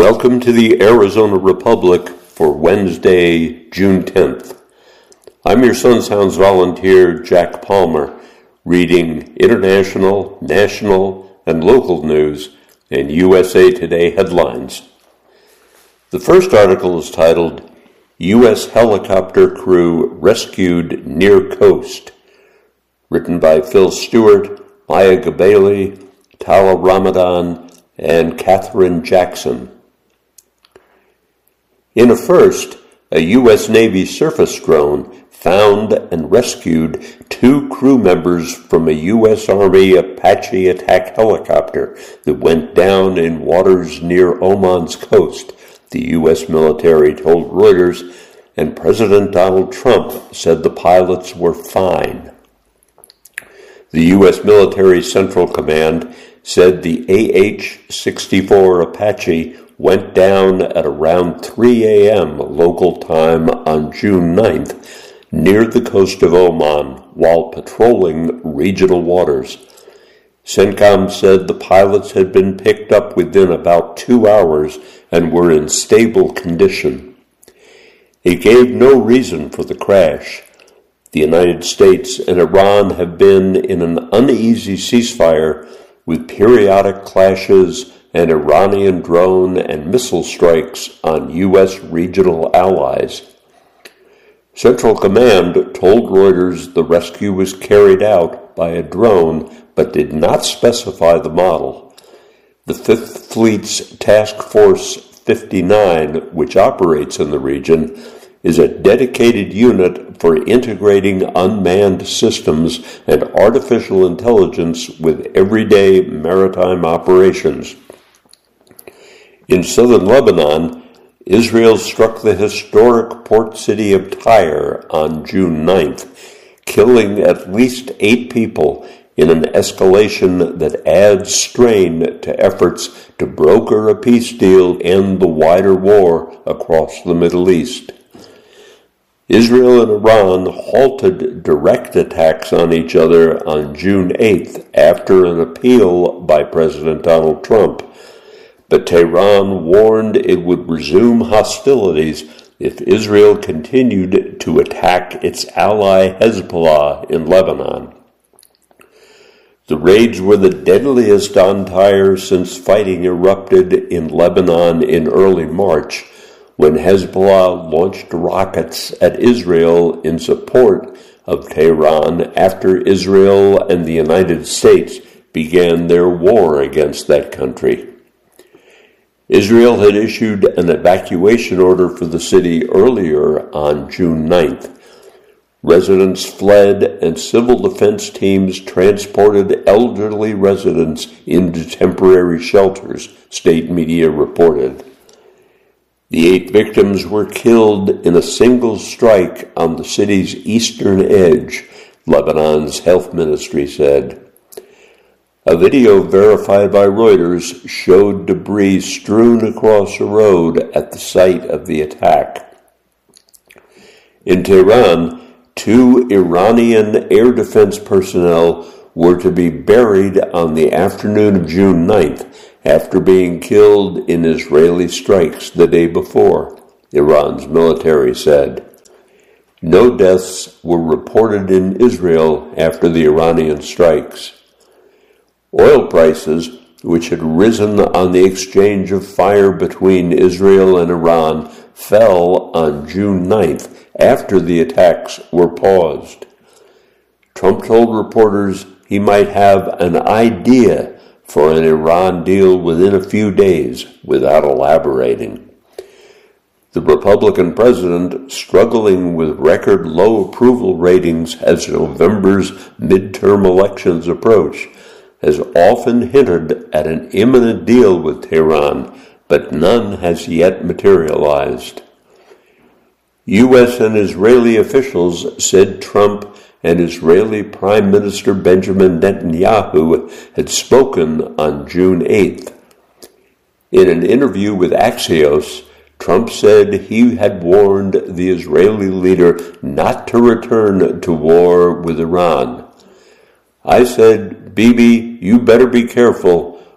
Welcome to the Arizona Republic for Wednesday, June 10th. I'm your Sun Sounds volunteer, Jack Palmer, reading international, national, and local news and USA Today headlines. The first article is titled, U.S. Helicopter Crew Rescued Near Coast, written by Phil Stewart, Maya Gabali, Tala Ramadan, and Catherine Jackson. In a first, a U.S. Navy surface drone found and rescued 2 crew members from a U.S. Army Apache attack helicopter that went down in waters near Oman's coast, the U.S. military told Reuters, and President Donald Trump said the pilots were fine. The U.S. Military Central Command said the AH-64 Apache went down at around 3 a.m. local time on June 9th near the coast of Oman while patrolling regional waters. CENTCOM said the pilots had been picked up within about 2 hours and were in stable condition. It gave no reason for the crash. The United States and Iran have been in an uneasy ceasefire with periodic clashes and Iranian drone and missile strikes on U.S. regional allies. Central Command told Reuters the rescue was carried out by a drone but did not specify the model. The 5th Fleet's Task Force 59, which operates in the region, is a dedicated unit for integrating unmanned systems and artificial intelligence with everyday maritime operations. In southern Lebanon, Israel struck the historic port city of Tyre on June 9th, killing at least 8 people in an escalation that adds strain to efforts to broker a peace deal and end the wider war across the Middle East. Israel and Iran halted direct attacks on each other on June 8th after an appeal by President Donald Trump, but Tehran warned it would resume hostilities if Israel continued to attack its ally Hezbollah in Lebanon. The raids were the deadliest on Tyre since fighting erupted in Lebanon in early March, when Hezbollah launched rockets at Israel in support of Tehran after Israel and the United States began their war against that country. Israel had issued an evacuation order for the city earlier on June 9th. Residents fled and civil defense teams transported elderly residents into temporary shelters, state media reported. The 8 victims were killed in a single strike on the city's eastern edge, Lebanon's health ministry said. A video verified by Reuters showed debris strewn across a road at the site of the attack. In Tehran, 2 Iranian air defense personnel were to be buried on the afternoon of June 9th after being killed in Israeli strikes the day before, Iran's military said. No deaths were reported in Israel after the Iranian strikes. Oil prices, which had risen on the exchange of fire between Israel and Iran, fell on June 9th after the attacks were paused. Trump told reporters he might have an idea for an Iran deal within a few days without elaborating. The Republican president, struggling with record low approval ratings as November's midterm elections approach, has often hinted at an imminent deal with Tehran, but none has yet materialized. U.S. and Israeli officials said Trump and Israeli Prime Minister Benjamin Netanyahu had spoken on June 8th. In an interview with Axios, Trump said he had warned the Israeli leader not to return to war with Iran. I said, Bibi, you better be careful.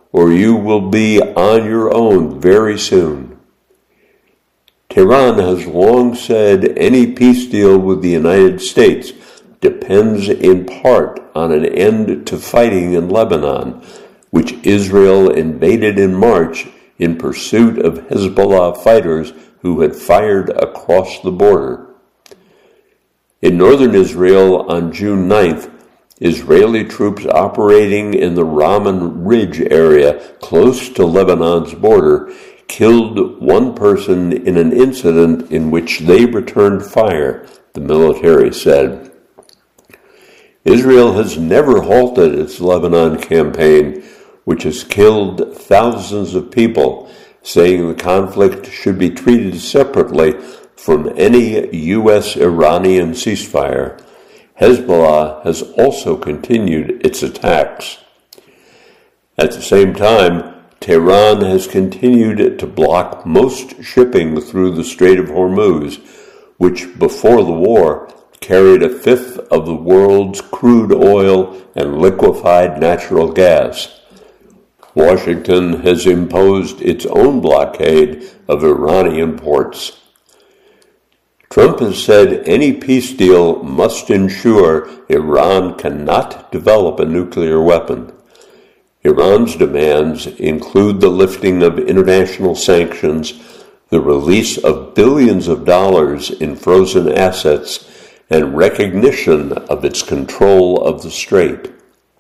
or you will be on your own very soon. Tehran has long said any peace deal with the United States depends in part on an end to fighting in Lebanon, which Israel invaded in March in pursuit of Hezbollah fighters who had fired across the border. In northern Israel on June 9th, Israeli troops operating in the Raman Ridge area close to Lebanon's border killed one person in an incident in which they returned fire, the military said. Israel has never halted its Lebanon campaign, which has killed thousands of people, saying the conflict should be treated separately from any U.S.-Iranian ceasefire. Hezbollah has also continued its attacks. At the same time, Tehran has continued to block most shipping through the Strait of Hormuz, which before the war carried a fifth of the world's crude oil and liquefied natural gas. Washington has imposed its own blockade of Iranian ports. Trump has said any peace deal must ensure Iran cannot develop a nuclear weapon. Iran's demands include the lifting of international sanctions, the release of billions of dollars in frozen assets, and recognition of its control of the strait.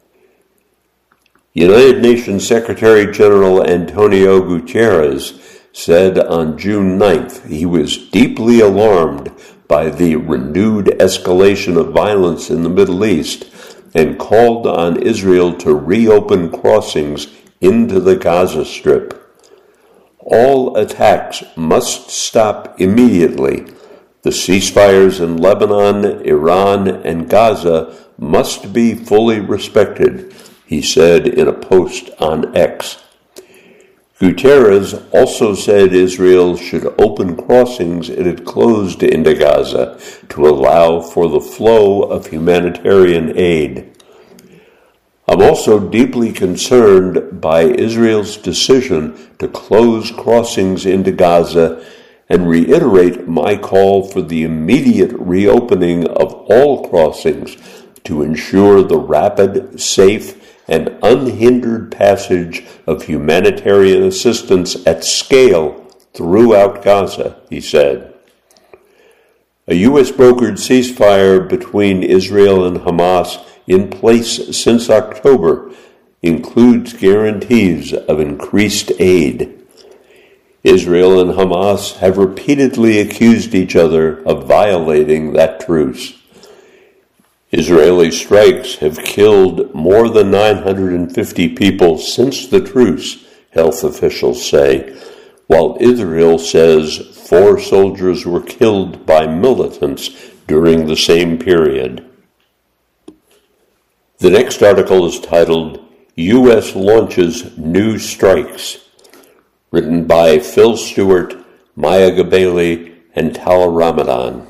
United Nations Secretary General Antonio Guterres said on June 9th he was deeply alarmed by the renewed escalation of violence in the Middle East and called on Israel to reopen crossings into the Gaza Strip. All attacks must stop immediately. The ceasefires in Lebanon, Iran, and Gaza must be fully respected, he said in a post on X. Guterres also said Israel should open crossings it had closed into Gaza to allow for the flow of humanitarian aid. I'm also deeply concerned by Israel's decision to close crossings into Gaza and reiterate my call for the immediate reopening of all crossings to ensure the rapid, safe, and unhindered passage of humanitarian assistance at scale throughout Gaza, he said. A U.S.-brokered ceasefire between Israel and Hamas in place since October includes guarantees of increased aid. Israel and Hamas have repeatedly accused each other of violating that truce. Israeli strikes have killed more than 950 people since the truce, health officials say, while Israel says 4 soldiers were killed by militants during the same period. The next article is titled, U.S. Launches New Strikes, written by Phil Stewart, Maya Gabeli, and Tala Ramadan.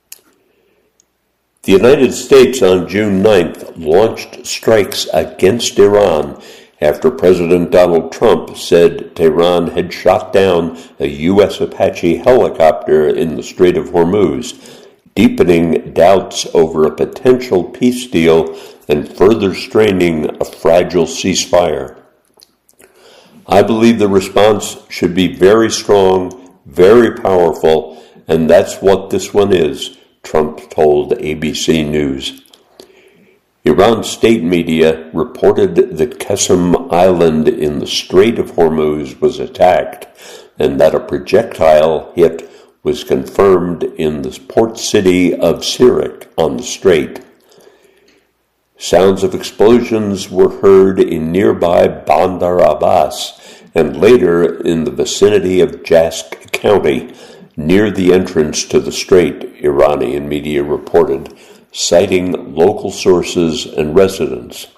The United States on June 9th launched strikes against Iran after President Donald Trump said Tehran had shot down a U.S. Apache helicopter in the Strait of Hormuz, deepening doubts over a potential peace deal and further straining a fragile ceasefire. I believe the response should be very strong, very powerful, and that's what this one is, Trump told ABC News. Iran's state media reported that Qesem Island in the Strait of Hormuz was attacked and that a projectile hit was confirmed in the port city of Sirak on the strait. Sounds of explosions were heard in nearby Bandar Abbas and later in the vicinity of Jask County, near the entrance to the strait, Iranian media reported, citing local sources and residents.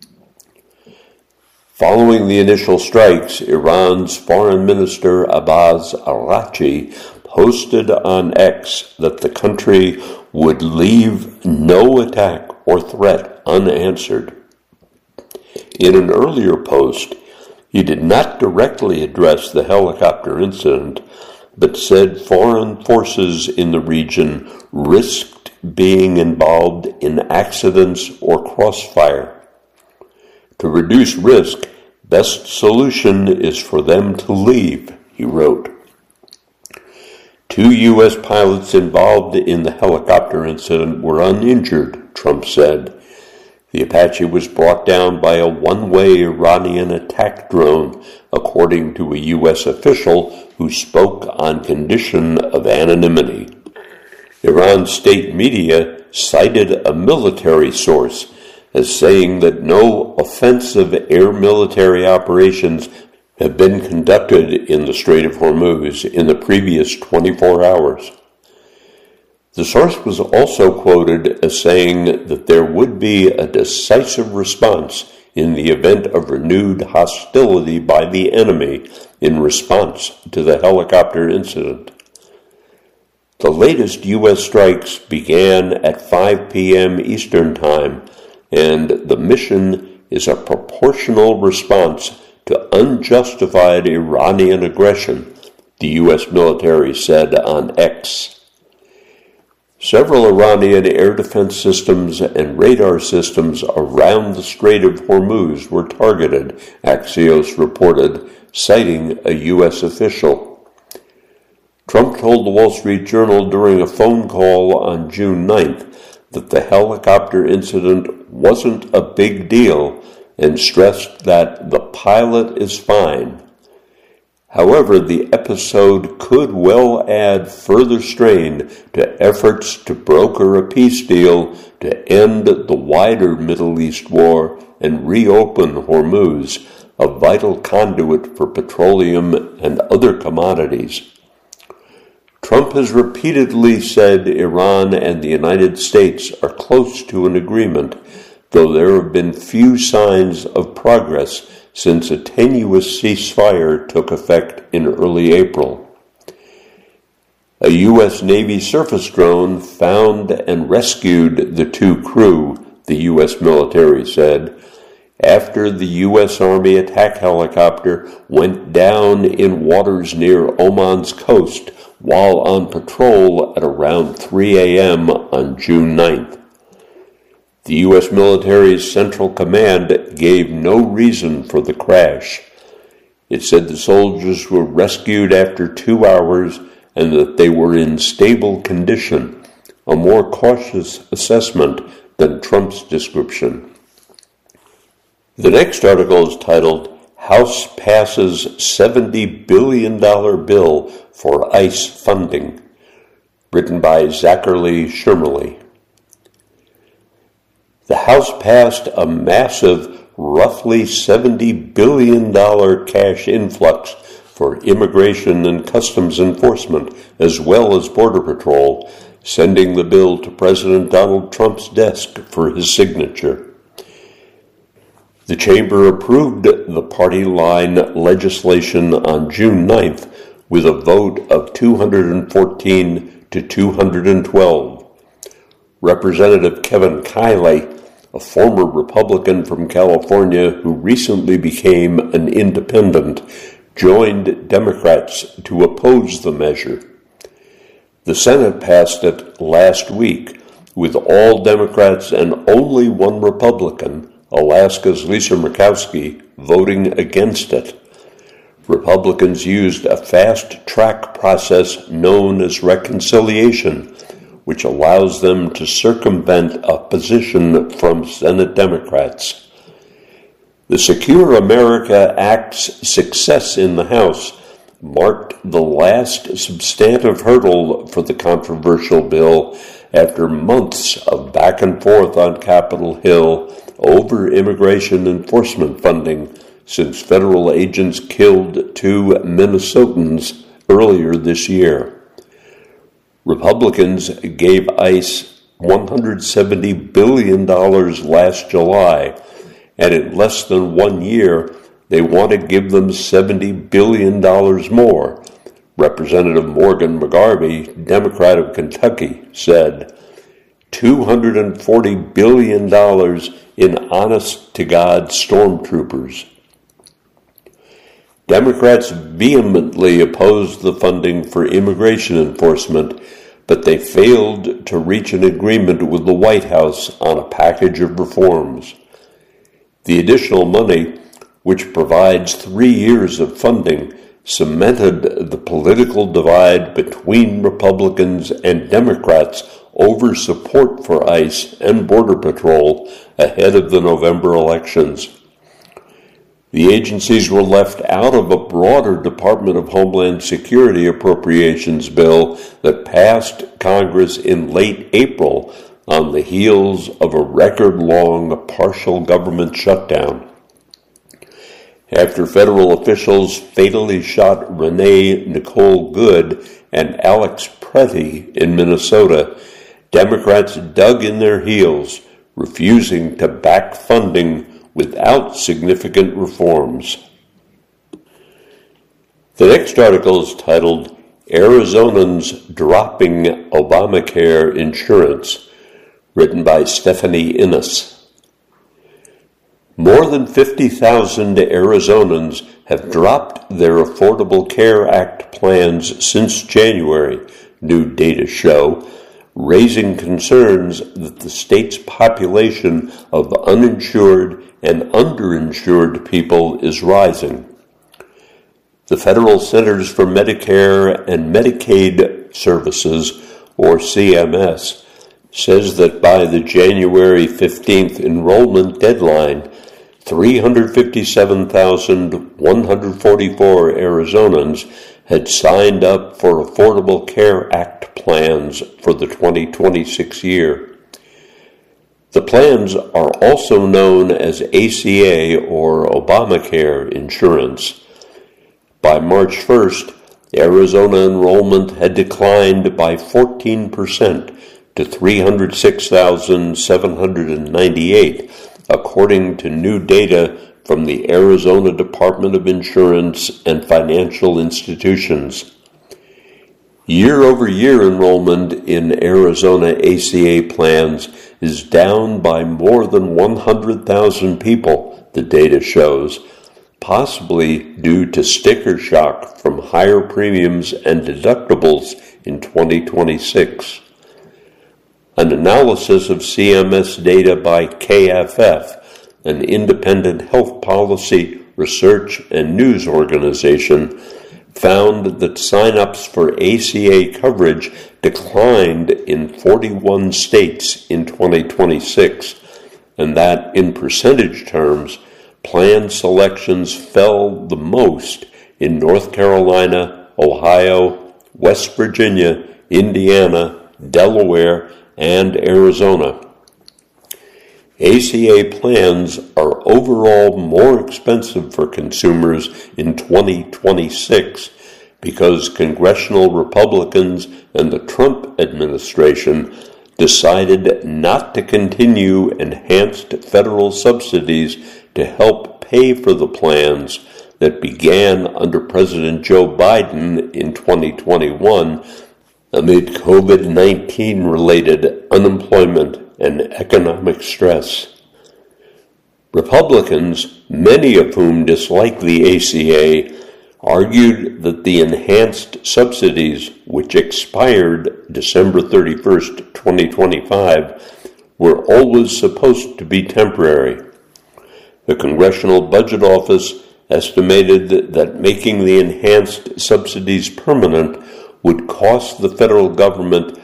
Following the initial strikes, Iran's Foreign Minister Abbas Araghchi posted on X that the country would leave no attack or threat unanswered. In an earlier post, He did not directly address the helicopter incident, but said foreign forces in the region risked being involved in accidents or crossfire. To reduce risk, best solution is for them to leave, he wrote. 2 U.S. pilots involved in the helicopter incident were uninjured, Trump said. The Apache was brought down by a one-way Iranian attack drone, according to a U.S. official who spoke on condition of anonymity. Iran's state media cited a military source as saying that no offensive air military operations have been conducted in the Strait of Hormuz in the previous 24 hours. The source was also quoted as saying that there would be a decisive response in the event of renewed hostility by the enemy in response to the helicopter incident. The latest U.S. strikes began at 5 p.m. Eastern Time, and the mission is a proportional response to unjustified Iranian aggression, the U.S. military said on X. Several Iranian air defense systems and radar systems around the Strait of Hormuz were targeted, Axios reported, citing a U.S. official. Trump told the Wall Street Journal during a phone call on June 9th that the helicopter incident wasn't a big deal and stressed that the pilot is fine. However, the episode could well add further strain to efforts to broker a peace deal to end the wider Middle East war and reopen Hormuz, a vital conduit for petroleum and other commodities. Trump has repeatedly said Iran and the United States are close to an agreement, though there have been few signs of progress since a tenuous ceasefire took effect in early April. A U.S. Navy surface drone found and rescued the 2 crew, the U.S. military said, after the U.S. Army attack helicopter went down in waters near Oman's coast while on patrol at around 3 a.m. on June 9th. The U.S. military's Central Command gave no reason for the crash. It said the soldiers were rescued after 2 hours and that they were in stable condition, a more cautious assessment than Trump's description. The next article is titled, House Passes $70 Billion Bill for ICE Funding, written by Zachary Shirmerly. The House passed a massive, roughly $70 billion cash influx for immigration and customs enforcement, as well as Border Patrol, sending the bill to President Donald Trump's desk for his signature. The chamber approved the party line legislation on June 9th with a vote of 214 to 212. Representative Kevin Kiley, a former Republican from California who recently became an independent, joined Democrats to oppose the measure. The Senate passed it last week with all Democrats and only one Republican, Alaska's Lisa Murkowski, voting against it. Republicans used a fast-track process known as reconciliation, which allows them to circumvent opposition from Senate Democrats. The Secure America Act's success in the House marked the last substantive hurdle for the controversial bill after months of back and forth on Capitol Hill over immigration enforcement funding since federal agents killed 2 Minnesotans earlier this year. Republicans gave ICE $170 billion last July, and in less than 1 year, they want to give them $70 billion more. Representative Morgan McGarvey, Democrat of Kentucky, said, $240 billion in honest-to-God stormtroopers. Democrats vehemently opposed the funding for immigration enforcement, but they failed to reach an agreement with the White House on a package of reforms. The additional money, which provides 3 years of funding, cemented the political divide between Republicans and Democrats over support for ICE and Border Patrol ahead of the November elections. The agencies were left out of a broader Department of Homeland Security appropriations bill that passed Congress in late April on the heels of a record-long partial government shutdown. After federal officials fatally shot Renee Nicole Good and Alex Pretty in Minnesota, Democrats dug in their heels, refusing to back funding without significant reforms. The next article is titled, Arizonans Dropping Obamacare Insurance, written by Stephanie Innes. More than 50,000 Arizonans have dropped their Affordable Care Act plans since January, new data show, raising concerns that the state's population of uninsured and underinsured people is rising. The Federal Centers for Medicare and Medicaid Services, or CMS, says that by the January 15th enrollment deadline, 357,144 Arizonans had signed up for Affordable Care Act plans for the 2026 year. The plans are also known as ACA or Obamacare insurance. By March 1st, Arizona enrollment had declined by 14% to 306,798, according to new data from the Arizona Department of Insurance and Financial Institutions. Year-over-year enrollment in Arizona ACA plans is down by more than 100,000 people, the data shows, possibly due to sticker shock from higher premiums and deductibles in 2026. An analysis of CMS data by KFF, an independent health policy, research, and news organization, found that sign-ups for ACA coverage declined in 41 states in 2026, and that, in percentage terms, plan selections fell the most in North Carolina, Ohio, West Virginia, Indiana, Delaware, and Arizona. ACA plans are overall more expensive for consumers in 2026 because congressional Republicans and the Trump administration decided not to continue enhanced federal subsidies to help pay for the plans that began under President Joe Biden in 2021 amid COVID-19 related unemployment and economic stress. Republicans, many of whom dislike the ACA, argued that the enhanced subsidies, which expired December 31st, 2025, were always supposed to be temporary. The Congressional Budget Office estimated that making the enhanced subsidies permanent would cost the federal government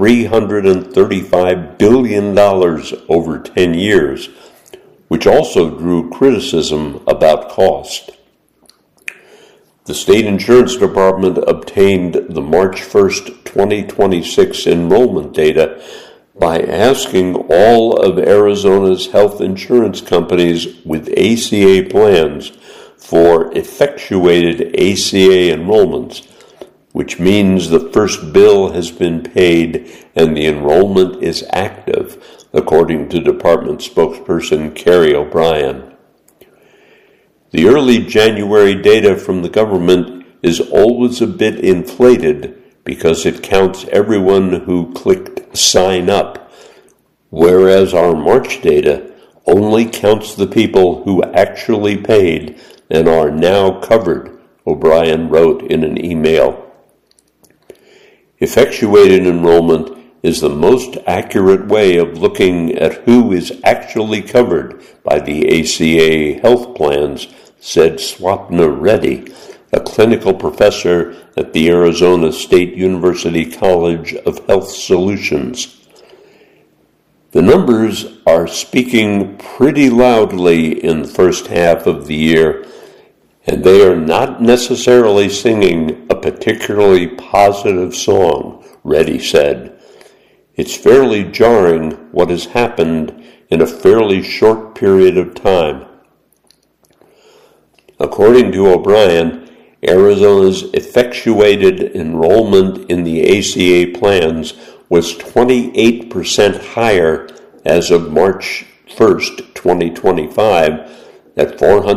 $335 billion over 10 years, which also drew criticism about cost. The State Insurance Department obtained the March 1st, 2026 enrollment data by asking all of Arizona's health insurance companies with ACA plans for effectuated ACA enrollments, which means the first bill has been paid and the enrollment is active, according to Department spokesperson Carrie O'Brien. The early January data from the government is always a bit inflated because it counts everyone who clicked sign up, whereas our March data only counts the people who actually paid and are now covered O'Brien wrote in an email. Effectuated enrollment is the most accurate way of looking at who is actually covered by the ACA health plans, said Swapna Reddy, a clinical professor at the Arizona State University College of Health Solutions. The numbers are speaking pretty loudly in the first half of the year, and they are not necessarily singing a particularly positive song, Reddy said. It's fairly jarring what has happened in a fairly short period of time. According to O'Brien, Arizona's effectuated enrollment in the ACA plans was 28% higher as of March 1st, 2025, at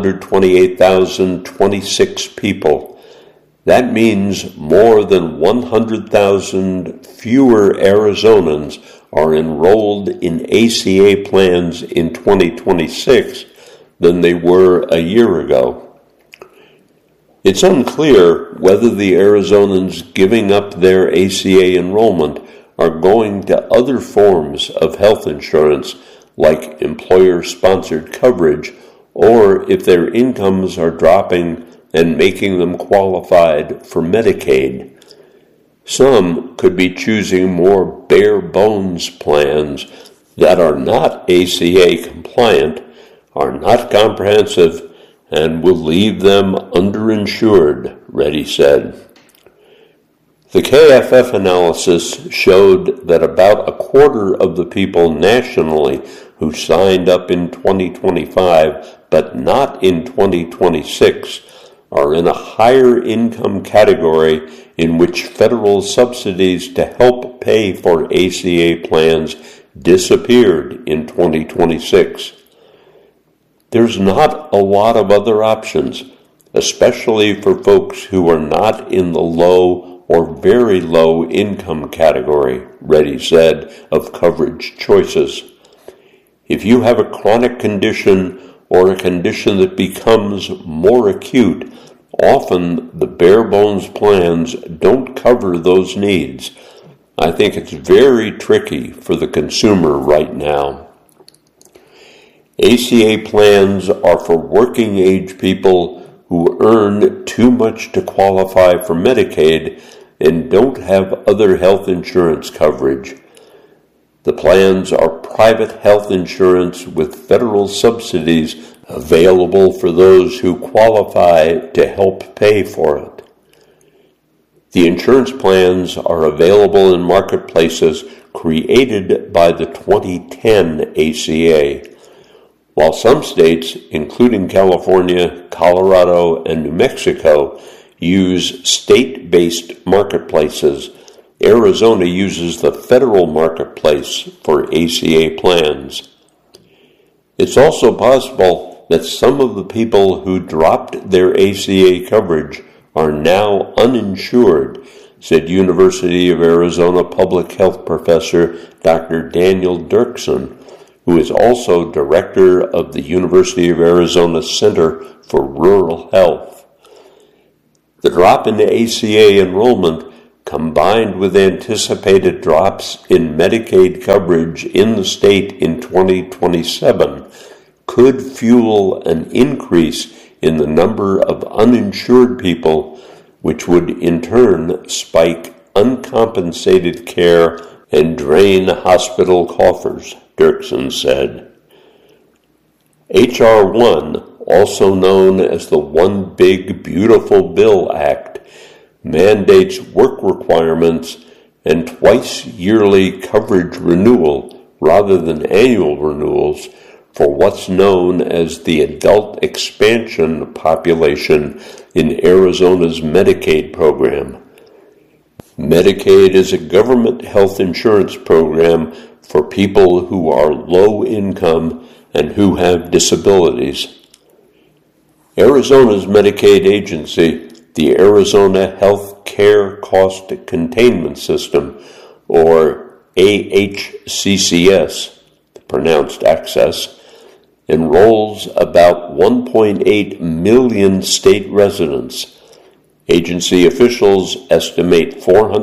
428,026 people. That means more than 100,000 fewer Arizonans are enrolled in ACA plans in 2026 than they were a year ago. It's unclear whether the Arizonans giving up their ACA enrollment are going to other forms of health insurance like employer-sponsored coverage, or if their incomes are dropping and making them qualified for Medicaid. Some could be choosing more bare-bones plans that are not ACA compliant, are not comprehensive, and will leave them underinsured, Reddy said. The KFF analysis showed that about a quarter of the people nationally who signed up in 2025 but not in 2026 are in a higher income category in which federal subsidies to help pay for ACA plans disappeared in 2026. There's not a lot of other options, especially for folks who are not in the low or very low income category, Reddy said of coverage choices. If you have a chronic condition or a condition that becomes more acute, often the bare bones plans don't cover those needs. I think it's very tricky for the consumer right now. ACA plans are for working age people who earn too much to qualify for Medicaid and don't have other health insurance coverage. The plans are private health insurance with federal subsidies available for those who qualify to help pay for it. The insurance plans are available in marketplaces created by the 2010 ACA. While some states, including California, Colorado, and New Mexico, use state-based marketplaces, Arizona uses the federal marketplace for ACA plans. It's also possible that some of the people who dropped their ACA coverage are now uninsured, said University of Arizona public health professor Dr. Daniel Dirksen, who is also director of the University of Arizona Center for Rural Health. The drop in the ACA enrollment, combined with anticipated drops in Medicaid coverage in the state in 2027, could fuel an increase in the number of uninsured people, which would in turn spike uncompensated care and drain hospital coffers, Dirksen said. H.R. 1, also known as the One Big Beautiful Bill Act, mandates work requirements and twice-yearly coverage renewal rather than annual renewals for what's known as the adult expansion population in Arizona's Medicaid program. Medicaid is a government health insurance program for people who are low income and who have disabilities. Arizona's Medicaid agency, the Arizona Health Care Cost Containment System, or AHCCS, pronounced access, enrolls about 1.8 million state residents. Agency officials estimate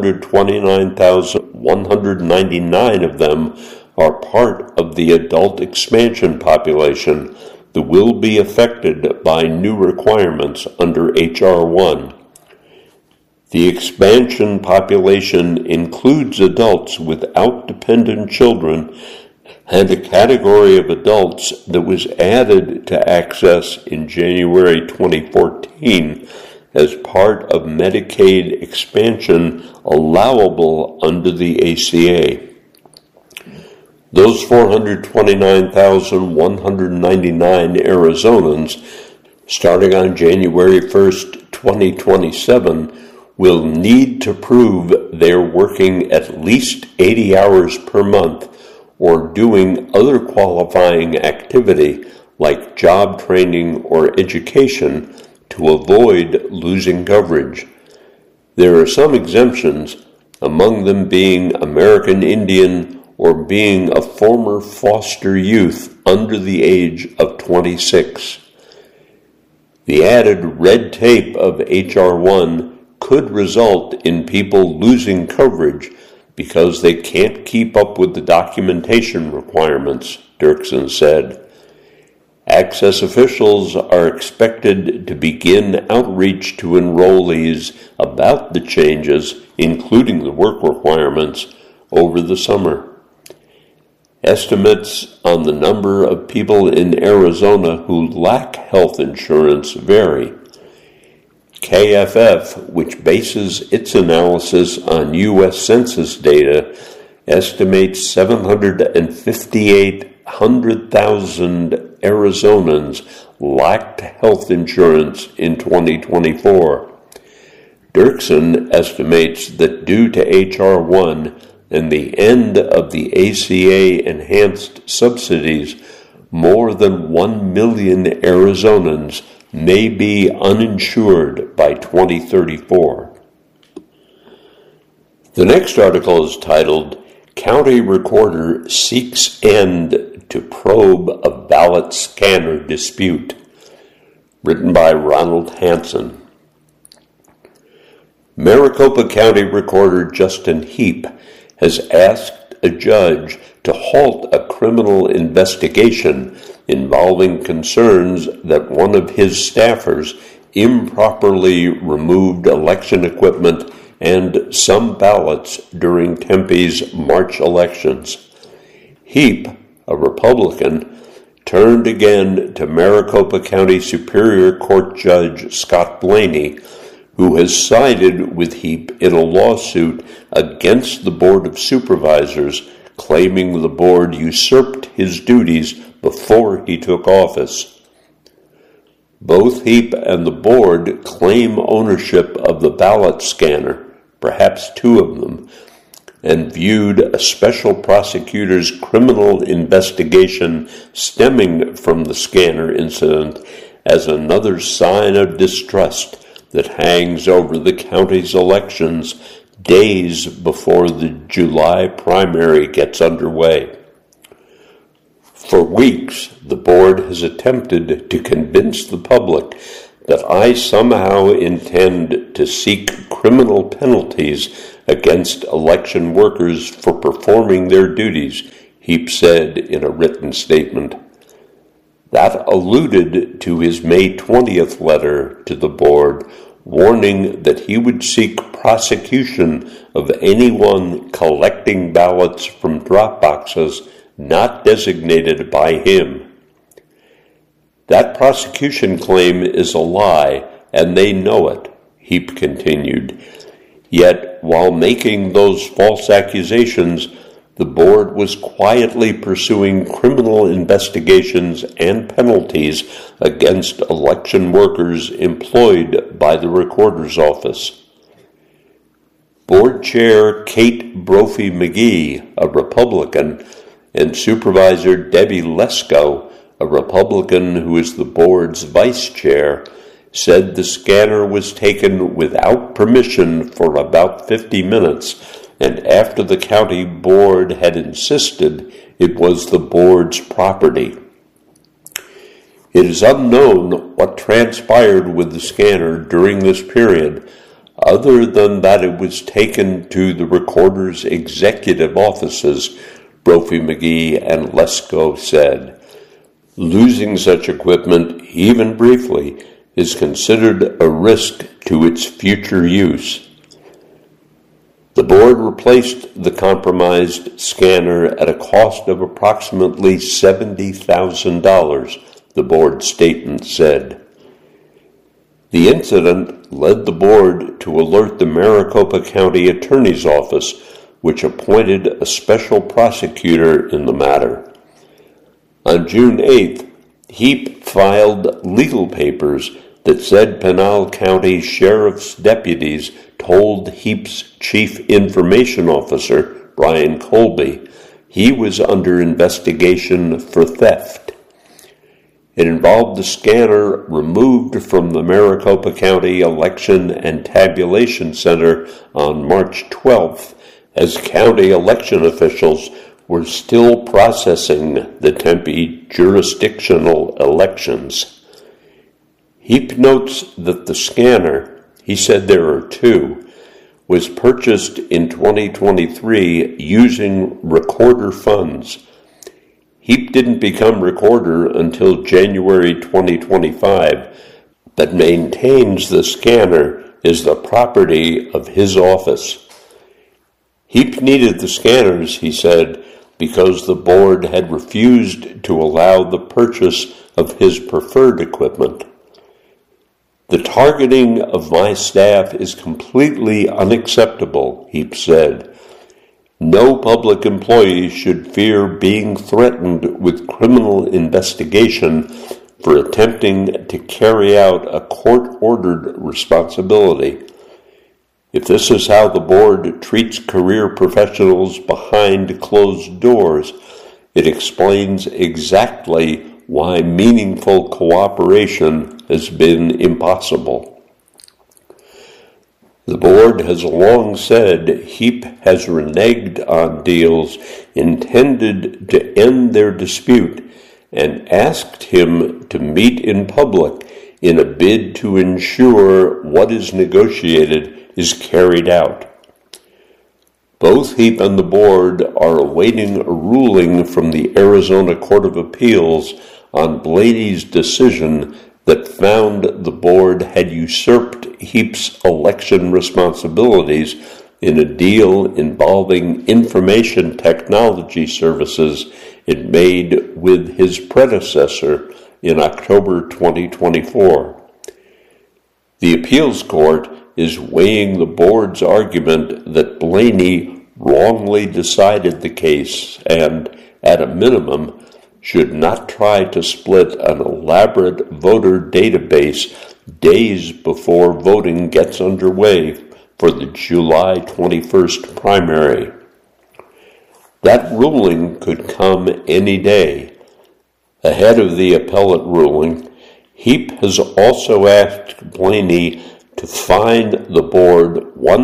429,199 of them are part of the adult expansion population that will be affected by new requirements under H.R. 1. The expansion population includes adults without dependent children and a category of adults that was added to access in January 2014 as part of Medicaid expansion allowable under the ACA. Those 429,199 Arizonans, starting on January 1st, 2027, will need to prove they're working at least 80 hours per month or doing other qualifying activity like job training or education to avoid losing coverage. There are some exemptions, among them being American Indian or being a former foster youth under the age of 26. The added red tape of H.R. 1 could result in people losing coverage because they can't keep up with the documentation requirements, Dirksen said. Access officials are expected to begin outreach to enrollees about the changes, including the work requirements, over the summer. Estimates on the number of people in Arizona who lack health insurance vary. KFF, which bases its analysis on U.S. Census data, estimates 758,000 Arizonans lacked health insurance in 2024. Dirksen estimates that due to H.R. 1 and the end of the ACA enhanced subsidies, more than 1 million Arizonans may be uninsured by 2034. The next article is titled, County Recorder Seeks End to Probe a Ballot Scanner Dispute, written by Ronald Hansen. Maricopa County Recorder Justin Heap has asked a judge to halt a criminal investigation involving concerns that one of his staffers improperly removed election equipment and some ballots during Tempe's March elections. Heap, a Republican, turned again to Maricopa County Superior Court Judge Scott Blaney, who has sided with Heap in a lawsuit against the Board of Supervisors, claiming the board usurped his duties before he took office. Both Heap and the board claim ownership of the ballot scanner, perhaps two of them, and viewed a special prosecutor's criminal investigation stemming from the scanner incident as another sign of distrust that hangs over the county's elections days before the July primary gets underway. For weeks, the board has attempted to convince the public that I somehow intend to seek criminal penalties against election workers for performing their duties, Heap said in a written statement. That alluded to his May 20th letter to the board, warning that he would seek prosecution of anyone collecting ballots from drop boxes not designated by him. That prosecution claim is a lie, and they know it, Heap continued. Yet, while making those false accusations, the board was quietly pursuing criminal investigations and penalties against election workers employed by the recorder's office. Board Chair Kate Brophy-McGee, a Republican, and Supervisor Debbie Lesko, a Republican who is the board's vice chair, said the scanner was taken without permission for about 50 minutes, and after the county board had insisted it was the board's property. It is unknown what transpired with the scanner during this period, other than that it was taken to the recorder's executive offices, Brophy McGee and Lesko said. Losing such equipment, even briefly, is considered a risk to its future use. The board replaced the compromised scanner at a cost of approximately $70,000, the board statement said. The incident led the board to alert the Maricopa County Attorney's Office, which appointed a special prosecutor in the matter. On June 8th, Heap filed legal papers that said Pinal County Sheriff's deputies told Heap's chief information officer, Brian Colby, he was under investigation for theft. It involved the scanner removed from the Maricopa County Election and Tabulation Center on March 12th, as county election officials were still processing the Tempe jurisdictional elections. Heap notes that the scanner, he said there are two, was purchased in 2023 using recorder funds. Heap didn't become recorder until January 2025, but maintains the scanner is the property of his office. Heap needed the scanners, he said, because the board had refused to allow the purchase of his preferred equipment. The targeting of my staff is completely unacceptable, Heap said. No public employee should fear being threatened with criminal investigation for attempting to carry out a court-ordered responsibility. If this is how the board treats career professionals behind closed doors, it explains exactly why meaningful cooperation has been impossible. The board has long said Heap has reneged on deals intended to end their dispute and asked him to meet in public in a bid to ensure what is negotiated is carried out. Both Heap and the board are awaiting a ruling from the Arizona Court of Appeals on Blaney's decision that found the board had usurped Heap's election responsibilities in a deal involving information technology services it made with his predecessor in October 2024. The appeals court is weighing the board's argument that Blaney wrongly decided the case and, at a minimum, should not try to split an elaborate voter database days before voting gets underway for the July 21st primary. That ruling could come any day. Ahead of the appellate ruling, Heap has also asked Blaney to fine the board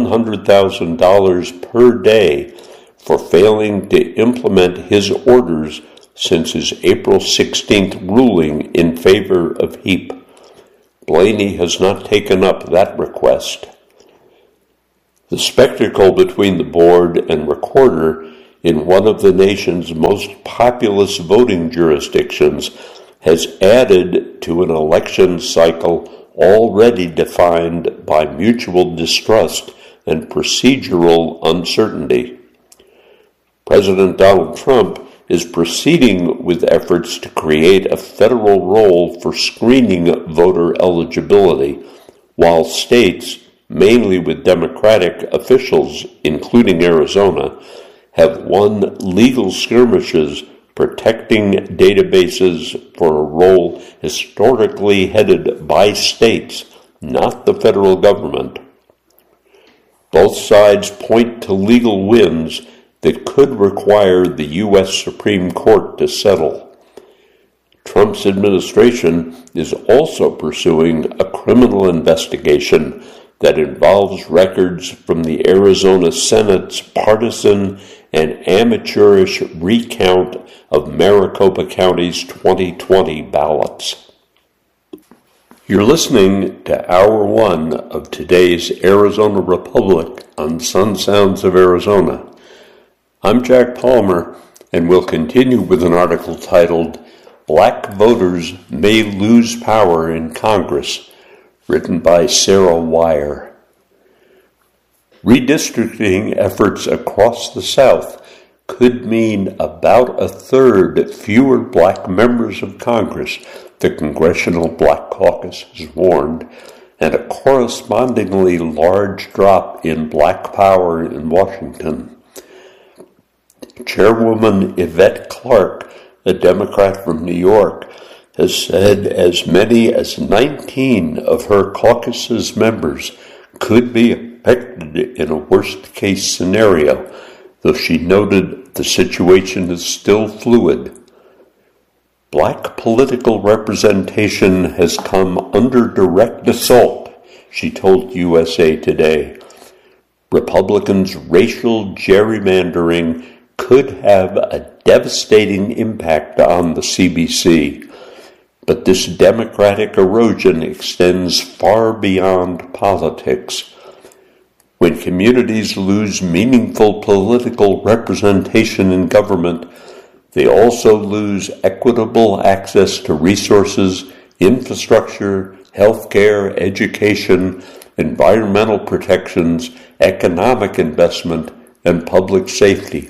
$100,000 per day for failing to implement his orders since his April 16th ruling in favor of Heap. Blaney has not taken up that request. The spectacle between the board and recorder in one of the nation's most populous voting jurisdictions has added to an election cycle already defined by mutual distrust and procedural uncertainty. President Donald Trump is proceeding with efforts to create a federal role for screening voter eligibility, while states, mainly with Democratic officials, including Arizona, have won legal skirmishes protecting databases for a role historically headed by states, not the federal government. Both sides point to legal wins that could require the U.S. Supreme Court to settle. Trump's administration is also pursuing a criminal investigation that involves records from the Arizona Senate's partisan and amateurish recount of Maricopa County's 2020 ballots. You're listening to Hour 1 of today's Arizona Republic on Sun Sounds of Arizona. I'm Jack Palmer, and we'll continue with an article titled, Black Voters May Lose Power in Congress, written by Sarah Wire. Redistricting efforts across the South could mean about a third fewer black members of Congress, the Congressional Black Caucus has warned, and a correspondingly large drop in black power in Washington. Chairwoman Yvette Clarke, a Democrat from New York, has said as many as 19 of her caucus's members could be affected in a worst-case scenario, though she noted the situation is still fluid. Black political representation has come under direct assault, she told USA Today. Republicans' racial gerrymandering could have a devastating impact on the CBC, but this democratic erosion extends far beyond politics. When communities lose meaningful political representation in government, they also lose equitable access to resources, infrastructure, healthcare, education, environmental protections, economic investment, and public safety.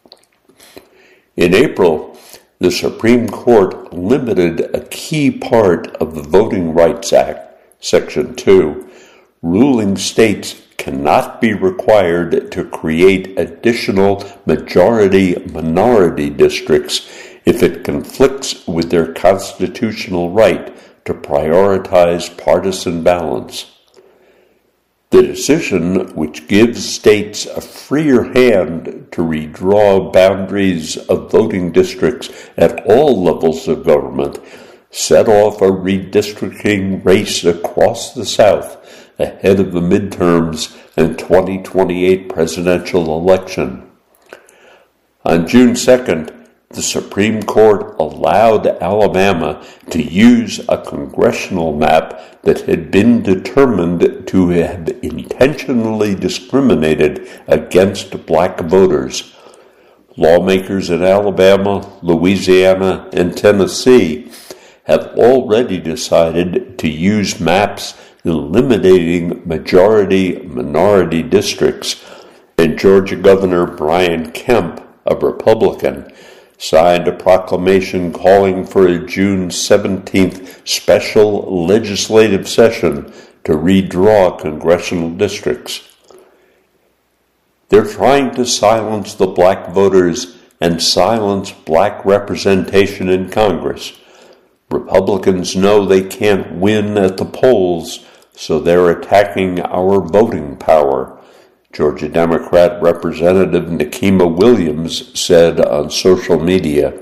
In April, the Supreme Court limited a key part of the Voting Rights Act, Section 2, ruling states cannot be required to create additional majority-minority districts if it conflicts with their constitutional right to prioritize partisan balance. The decision, which gives states a freer hand to redraw boundaries of voting districts at all levels of government, set off a redistricting race across the South ahead of the midterms and 2028 presidential election. On June 2nd, the Supreme Court allowed Alabama to use a congressional map that had been determined to have intentionally discriminated against black voters. Lawmakers in Alabama, Louisiana, and Tennessee have already decided to use maps eliminating majority-minority districts, and Georgia Governor Brian Kemp, a Republican, signed a proclamation calling for a June 17th special legislative session to redraw congressional districts. They're trying to silence the black voters and silence black representation in Congress. Republicans know they can't win at the polls, so they're attacking our voting power, Georgia Democrat Representative Nikema Williams said on social media.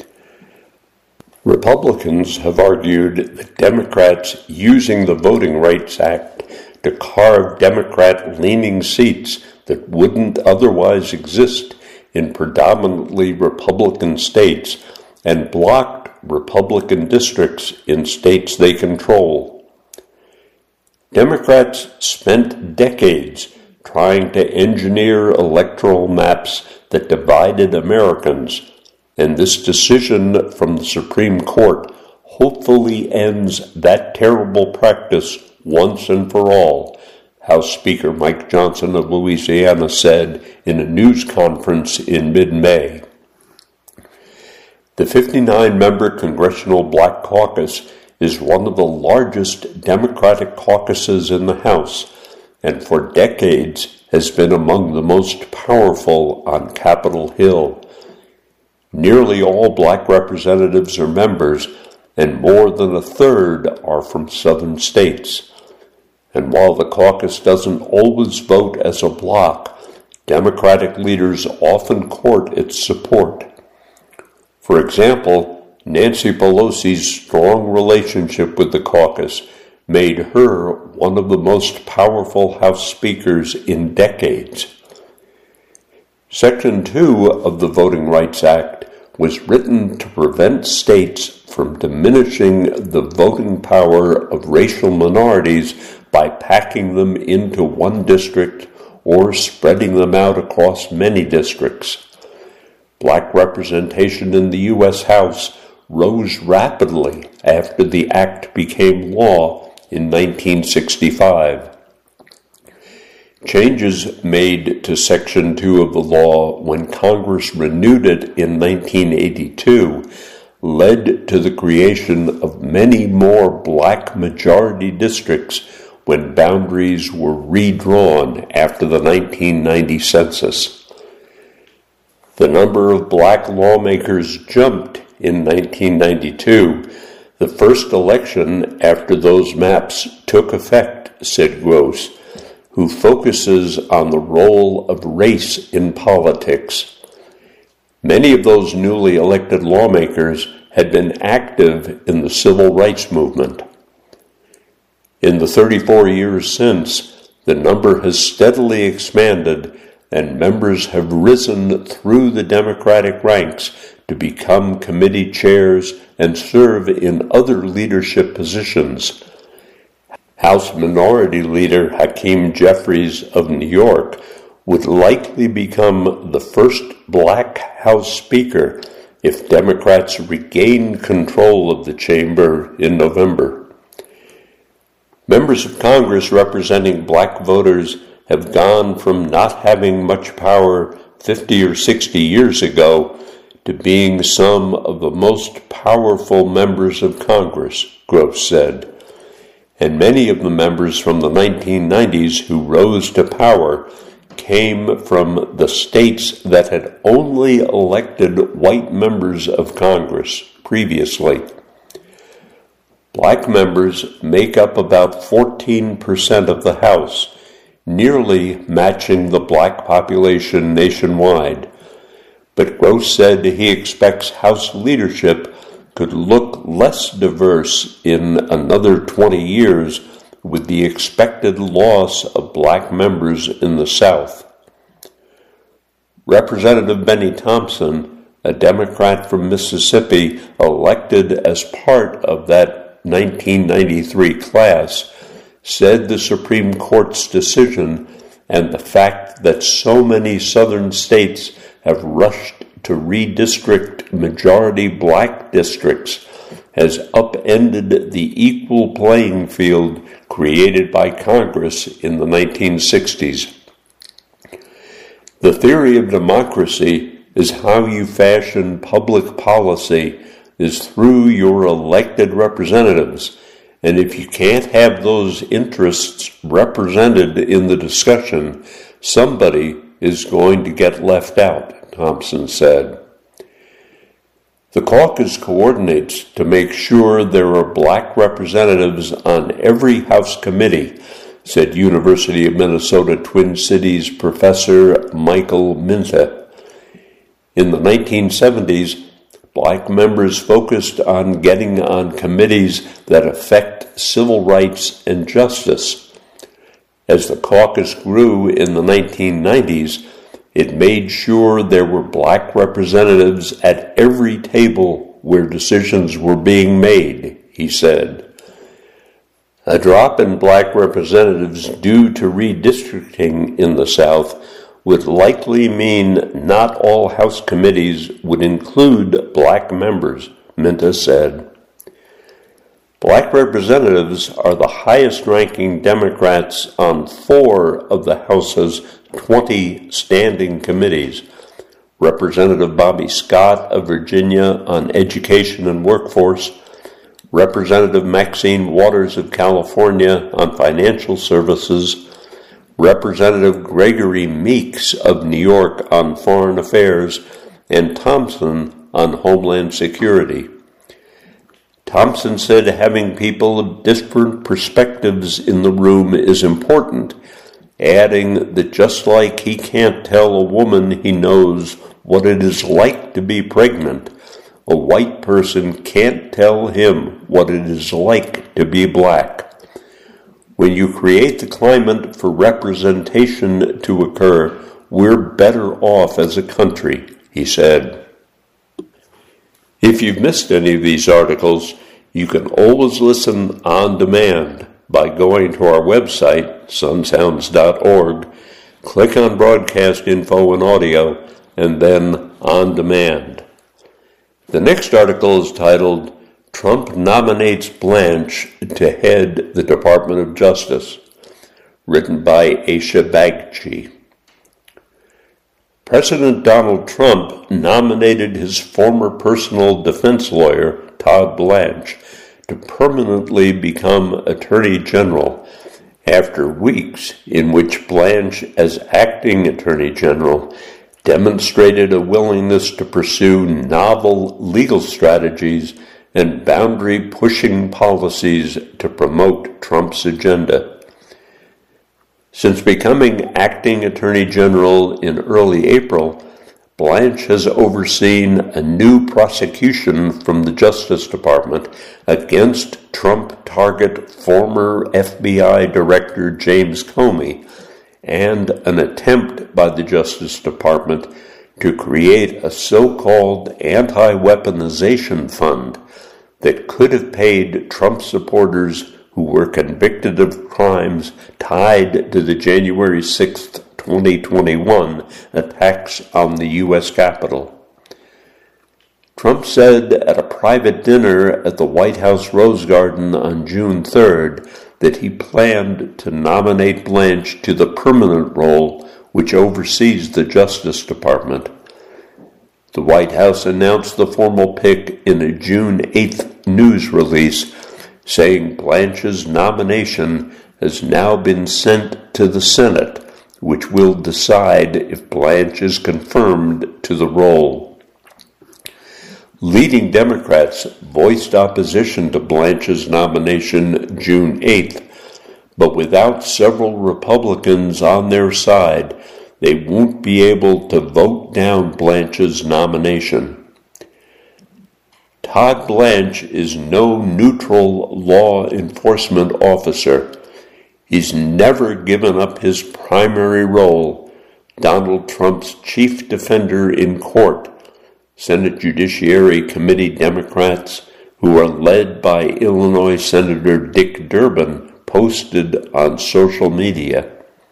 Republicans have argued that Democrats using the Voting Rights Act to carve Democrat-leaning seats that wouldn't otherwise exist in predominantly Republican states and blocked Republican districts in states they control. Democrats spent decades trying to engineer electoral maps that divided Americans, and this decision from the Supreme Court hopefully ends that terrible practice once and for all, House Speaker Mike Johnson of Louisiana said in a news conference in mid-May. The 59-member Congressional Black Caucus is one of the largest Democratic caucuses in the House, and for decades has been among the most powerful on Capitol Hill. Nearly all black representatives are members, and more than a third are from southern states. And while the caucus doesn't always vote as a bloc, Democratic leaders often court its support. For example, Nancy Pelosi's strong relationship with the caucus made her one of the most powerful House speakers in decades. Section 2 of the Voting Rights Act was written to prevent states from diminishing the voting power of racial minorities by packing them into one district or spreading them out across many districts. Black representation in the U.S. House rose rapidly after the act became law in 1965. Changes made to Section 2 of the law when Congress renewed it in 1982 led to the creation of many more black majority districts when boundaries were redrawn after the 1990 census. The number of black lawmakers jumped in 1992, the first election after those maps took effect, said Gross, who focuses on the role of race in politics. Many of those newly elected lawmakers had been active in the civil rights movement. In the 34 years since, the number has steadily expanded and members have risen through the Democratic ranks to become committee chairs and serve in other leadership positions. House Minority Leader Hakeem Jeffries of New York would likely become the first black House Speaker if Democrats regain control of the chamber in November. Members of Congress representing black voters have gone from not having much power 50 or 60 years ago to being some of the most powerful members of Congress, Gross said. And many of the members from the 1990s who rose to power came from the states that had only elected white members of Congress previously. Black members make up about 14% of the House, nearly matching the black population nationwide. But Gross said he expects House leadership could look less diverse in another 20 years with the expected loss of black members in the South. Representative Benny Thompson, a Democrat from Mississippi elected as part of that 1993 class, said the Supreme Court's decision and the fact that so many southern states have rushed to redistrict majority black districts has upended the equal playing field created by Congress in the 1960s. The theory of democracy is how you fashion public policy is through your elected representatives, and if you can't have those interests represented in the discussion, somebody is going to get left out, Thompson said. The caucus coordinates to make sure there are black representatives on every House committee, said University of Minnesota Twin Cities professor Michael Minta. In the 1970s, black members focused on getting on committees that affect civil rights and justice. As the caucus grew in the 1990s, it made sure there were black representatives at every table where decisions were being made, he said. A drop in black representatives due to redistricting in the South would likely mean not all House committees would include black members, Minta said. Black representatives are the highest-ranking Democrats on 4 of the House's 20 standing committees. Representative Bobby Scott of Virginia on Education and Workforce, Representative Maxine Waters of California on Financial Services, Representative Gregory Meeks of New York on Foreign Affairs, and Thompson on Homeland Security. Thompson said having people of different perspectives in the room is important, adding that just like he can't tell a woman he knows what it is like to be pregnant, a white person can't tell him what it is like to be black. When you create the climate for representation to occur, we're better off as a country, he said. If you've missed any of these articles, you can always listen on demand by going to our website, sunsounds.org, click on Broadcast Info and Audio, and then On Demand. The next article is titled, Trump Nominates Blanche to Head the Department of Justice, written by Aisha Bagchi. President Donald Trump nominated his former personal defense lawyer, Todd Blanche, to permanently become Attorney General after weeks in which Blanche, as acting Attorney General, demonstrated a willingness to pursue novel legal strategies and boundary-pushing policies to promote Trump's agenda. Since becoming acting Attorney General in early April, Blanche has overseen a new prosecution from the Justice Department against Trump target former FBI Director James Comey and an attempt by the Justice Department to create a so-called anti-weaponization fund that could have paid Trump supporters who were convicted of crimes tied to the January 6, 2021 attacks on the U.S. Capitol. Trump said at a private dinner at the White House Rose Garden on June 3rd that he planned to nominate Blanche to the permanent role which oversees the Justice Department. The White House announced the formal pick in a June 8th news release, saying Blanche's nomination has now been sent to the Senate, which will decide if Blanche is confirmed to the role. Leading Democrats voiced opposition to Blanche's nomination June 8th, but without several Republicans on their side, they won't be able to vote down Blanche's nomination. Todd Blanche is no neutral law enforcement officer. He's never given up his primary role, Donald Trump's chief defender in court. Senate Judiciary Committee Democrats, who are led by Illinois Senator Dick Durbin, posted on social media.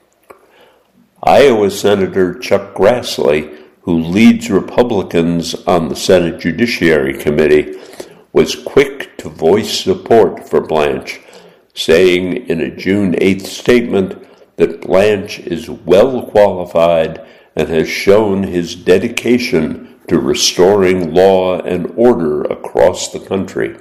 Iowa Senator Chuck Grassley, who leads Republicans on the Senate Judiciary Committee, was quick to voice support for Blanche, saying in a June 8th statement that Blanche is well qualified and has shown his dedication to restoring law and order across the country.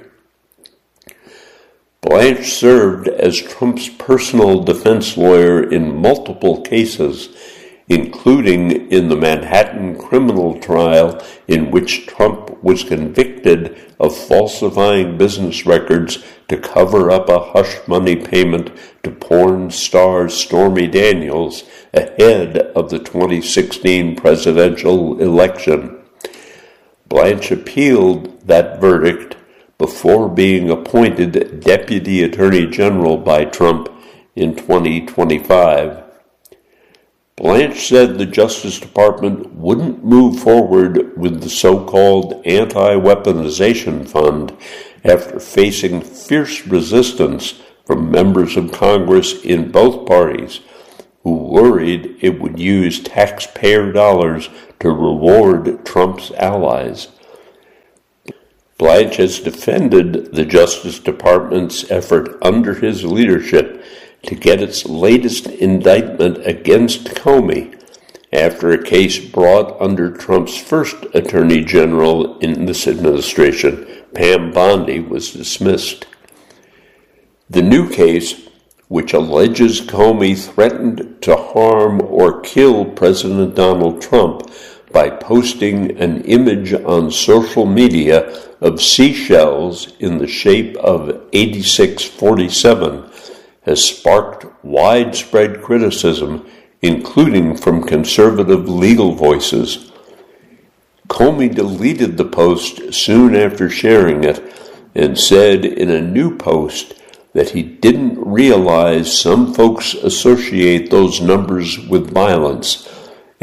Blanche served as Trump's personal defense lawyer in multiple cases, including in the Manhattan criminal trial in which Trump was convicted of falsifying business records to cover up a hush money payment to porn star Stormy Daniels ahead of the 2016 presidential election. Blanche appealed that verdict before being appointed Deputy Attorney General by Trump in 2025. Blanche said the Justice Department wouldn't move forward with the so-called anti-weaponization fund after facing fierce resistance from members of Congress in both parties who worried it would use taxpayer dollars to reward Trump's allies. Blanche has defended the Justice Department's effort under his leadership to get its latest indictment against Comey after a case brought under Trump's first Attorney General in this administration, Pam Bondi, was dismissed. The new case, which alleges Comey threatened to harm or kill President Donald Trump by posting an image on social media of seashells in the shape of 8647, has sparked widespread criticism, including from conservative legal voices. Comey deleted the post soon after sharing it and said in a new post that he didn't realize some folks associate those numbers with violence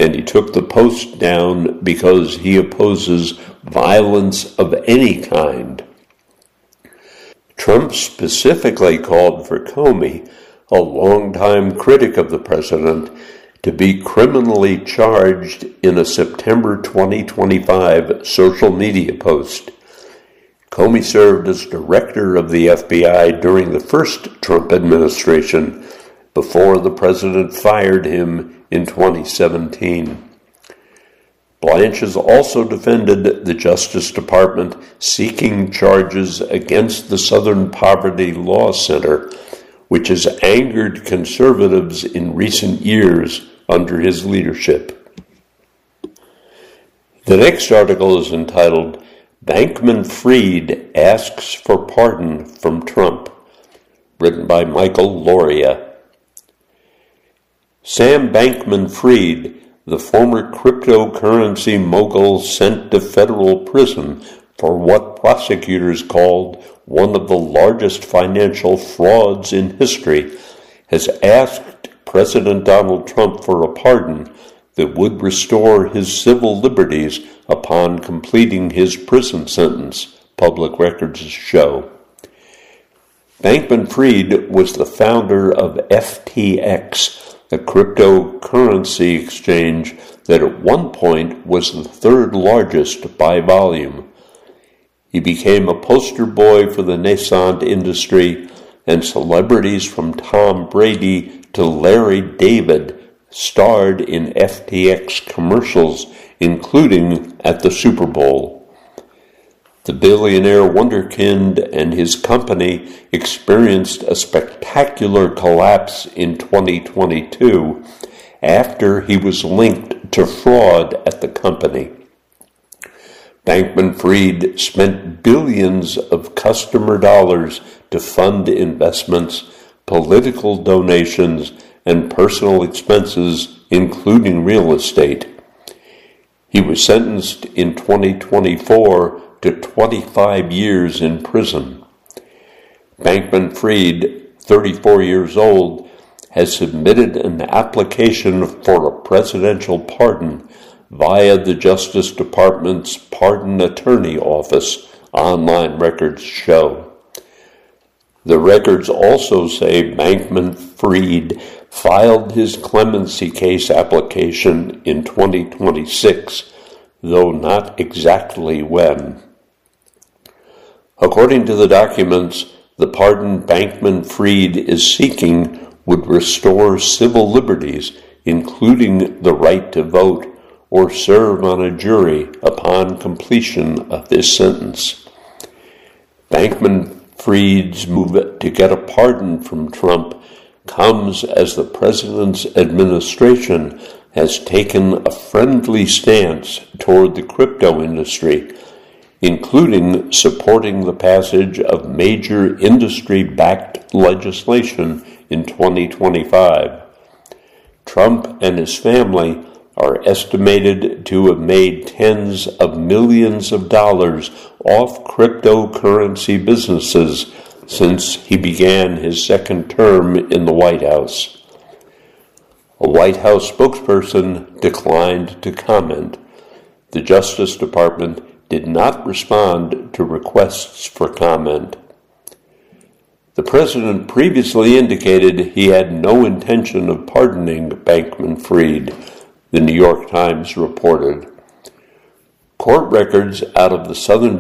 and he took the post down because he opposes violence of any kind. Trump specifically called for Comey, a longtime critic of the president, to be criminally charged in a September 2025 social media post. Comey served as director of the FBI during the first Trump administration, before the president fired him in 2017. Blanche has also defended the Justice Department seeking charges against the Southern Poverty Law Center, which has angered conservatives in recent years under his leadership. The next article is entitled, Bankman-Fried Asks for Pardon from Trump, written by Michael Loria. Sam Bankman-Fried, the former cryptocurrency mogul sent to federal prison for what prosecutors called one of the largest financial frauds in history, has asked President Donald Trump for a pardon that would restore his civil liberties upon completing his prison sentence, public records show. Bankman-Fried was the founder of FTX, a cryptocurrency exchange that at one point was the third largest by volume. He became a poster boy for the nascent industry, and celebrities from Tom Brady to Larry David starred in FTX commercials, including at the Super Bowl. The billionaire wunderkind and his company experienced a spectacular collapse in 2022 after he was linked to fraud at the company. Bankman-Fried spent billions of customer dollars to fund investments, political donations, and personal expenses, including real estate. He was sentenced in 2024 to 25 years in prison. Bankman-Fried, 34 years old, has submitted an application for a presidential pardon via the Justice Department's Pardon Attorney Office, online records show. The records also say Bankman-Fried filed his clemency case application in 2026, though not exactly when. According to the documents, the pardon Bankman-Fried is seeking would restore civil liberties, including the right to vote or serve on a jury upon completion of this sentence. Bankman-Fried's move to get a pardon from Trump comes as the president's administration has taken a friendly stance toward the crypto industry, including supporting the passage of major industry-backed legislation in 2025. Trump and his family are estimated to have made tens of millions of dollars off cryptocurrency businesses since he began his second term in the White House. A White House spokesperson declined to comment. The Justice Department did not respond to requests for comment. The president previously indicated he had no intention of pardoning Bankman-Fried, the New York Times reported. Court records out of the Southern